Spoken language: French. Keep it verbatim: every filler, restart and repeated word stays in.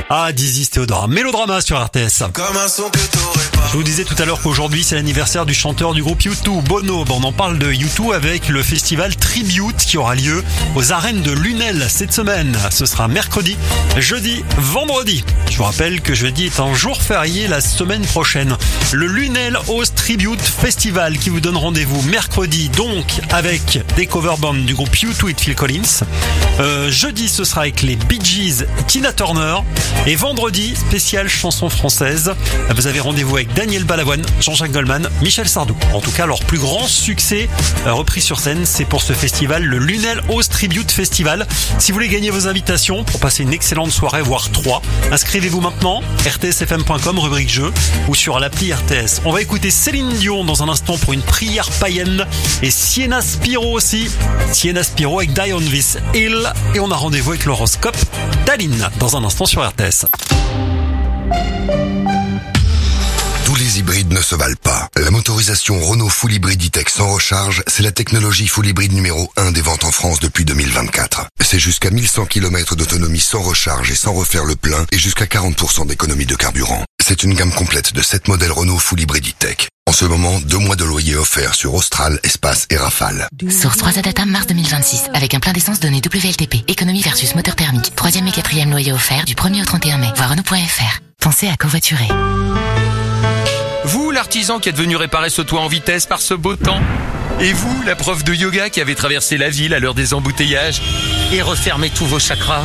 Ah, Dizzy Théodore, mélodrama sur R T S. Comme un son que t'aurais pas. Je vous disais tout à l'heure qu'aujourd'hui c'est l'anniversaire du chanteur du groupe U deux, Bono. Bon, on en parle de U deux avec le festival Tribute qui aura lieu aux arènes de Lunel cette semaine. Ce sera mercredi, jeudi, vendredi. Je vous rappelle que jeudi est un jour férié la semaine prochaine. Le Lunel Host Tribute Festival qui vous donne rendez-vous mercredi donc avec des cover bands du groupe U deux et de Phil Collins. Euh, jeudi ce sera avec les Bee Gees, Tina Turner. Et vendredi, spécial chanson française. Vous avez rendez-vous avec Daniel Balavoine, Jean-Jacques Goldman, Michel Sardou. En tout cas, leur plus grand succès euh, repris sur scène, c'est pour ce festival, le Lunel Host Tribute Festival. Si vous voulez gagner vos invitations pour passer une excellente soirée, voire trois, inscrivez-vous maintenant, r t s f m point com, rubrique jeu, ou sur l'appli R T S. On va écouter Céline Dion dans un instant pour une prière païenne, et Sienna Spiro aussi. Sienna Spiro avec Die on This Hill, et on a rendez-vous avec l'horoscope d'Aline dans un instant sur R T S. Tous les hybrides ne se valent pas. La motorisation Renault Full Hybrid E-Tech sans recharge, c'est la technologie full hybride numéro un des ventes en France depuis deux mille vingt-quatre. C'est jusqu'à mille cent kilomètres d'autonomie sans recharge et sans refaire le plein et jusqu'à quarante pour cent d'économie de carburant. C'est une gamme complète de sept modèles Renault Full Hybrid E-Tech. En ce moment, deux mois de loyer offerts sur Austral, Espace et Rafale. Source trois A Data, mars deux mille vingt-six. Avec un plein d'essence donné W L T P. Économie versus moteur thermique. Troisième et quatrième loyer offert du premier au trente et un mai. Voir Renault point F R. Pensez à covoiturer. Vous, l'artisan qui êtes venu réparer ce toit en vitesse par ce beau temps. Et vous, la prof de yoga qui avez traversé la ville à l'heure des embouteillages et refermé tous vos chakras.